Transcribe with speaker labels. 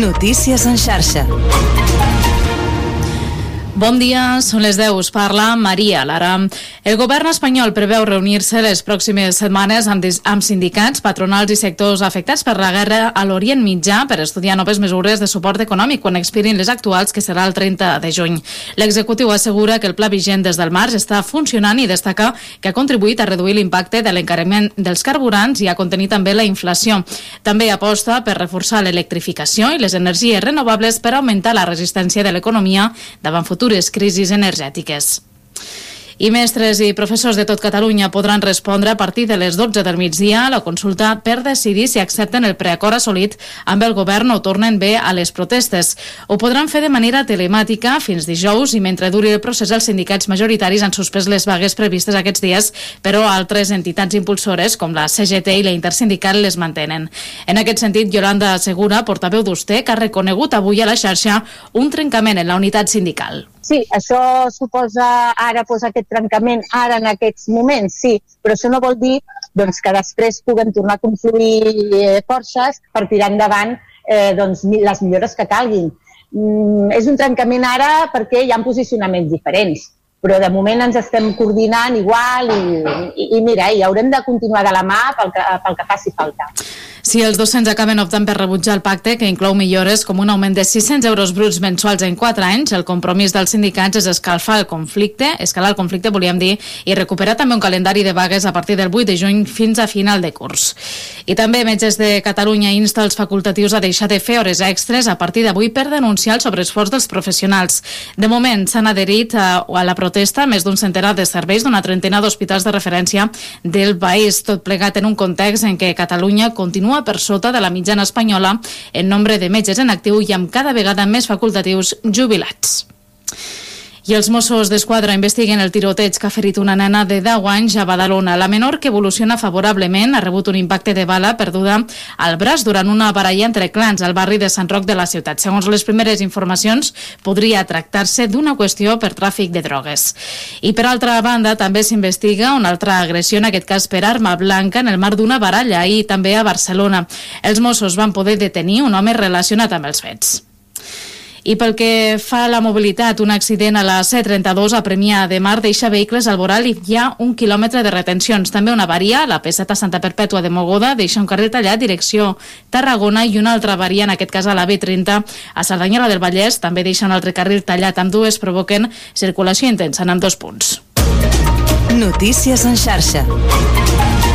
Speaker 1: Notícies en xarxa.
Speaker 2: Bon dia, són les 10, us parla Maria Lara. El govern espanyol preveu reunir-se les pròximes setmanes amb sindicats, patronals i sectors afectats per la guerra a l'Orient Mitjà per estudiar noves mesures de suport econòmic quan expirin les actuals, que serà el 30 de juny. L'executiu assegura que el pla vigent des del març està funcionant i destaca que ha contribuït a reduir l'impacte de l'encariment dels carburants i a contenir també la inflació. També aposta per reforçar l'electrificació i les energies renovables per augmentar la resistència de l'economia davant futures crisis energètiques. I mestres i professors de tot Catalunya podran respondre a partir de les 12 del migdia a la consulta per decidir si accepten el preacord assolit amb el govern o tornen bé a les protestes. Ho podran fer de manera telemàtica fins dijous i mentre duri el procés els sindicats majoritaris han suspès les vagues previstes aquests dies, però altres entitats impulsores com la CGT i la Intersindical les mantenen. En aquest sentit, Yolanda Segura, portaveu d'USTE, que ha reconegut avui a la xarxa un trencament en la unitat sindical.
Speaker 3: Sí, això suposa ara aquest trencament, ara en aquests moments, sí, però això no vol dir que després puguem tornar a confluir forces per tirar endavant les millores que calguin. És un trencament ara perquè hi ha posicionaments diferents, però de moment ens estem coordinant igual i mira, i haurem de continuar de la mà pel que faci falta.
Speaker 2: Si els docents acaben optant per rebutjar el pacte, que inclou millores com un augment de 600 euros bruts mensuals en 4 anys, el compromís dels sindicats és escalar el conflicte, volíem dir, i recuperar també un calendari de vagues a partir del 8 de juny fins a final de curs. I també Metges de Catalunya insta els facultatius a deixar de fer hores extres a partir d'avui per denunciar el sobreesforç dels professionals. De moment s'han adherit a la protesta més d'un centenar de serveis d'una trentena d'hospitals de referència del país, tot plegat en un context en què Catalunya continua per sota de la mitjana espanyola en nombre de metges en actiu i amb cada vegada més facultatius jubilats. I els Mossos d'Esquadra investiguen el tiroteig que ha ferit una nena de 10 anys a Badalona. La menor, que evoluciona favorablement, ha rebut un impacte de bala perduda al braç durant una baralla entre clans al barri de Sant Roc de la ciutat. Segons les primeres informacions, podria tractar-se d'una qüestió per tràfic de drogues. I per altra banda, també s'investiga una altra agressió, en aquest cas per arma blanca, en el marc d'una baralla, i també a Barcelona. Els Mossos van poder detenir un home relacionat amb els fets. I pel que fa a la mobilitat, un accident a la C32 a Premià de Mar deixa vehicles al voral i hi ha 1 quilòmetre de retencions. També una avaria a la P7 a Santa Perpètua de Mogoda deixa un carril tallat direcció Tarragona i una altra avaria, en aquest cas a la B30 a Cerdanyola del Vallès, també deixa un altre carril tallat. Ambdues provoquen circulació intensa en ambdós punts.
Speaker 1: Notícies en xarxa.